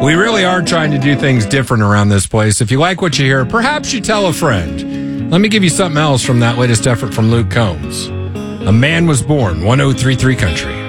We really are trying to do things different around this place. If you like what you hear, perhaps you tell a friend. Let me give you something else from that latest effort from Luke Combs. A Man Was Born, 103.3 Country.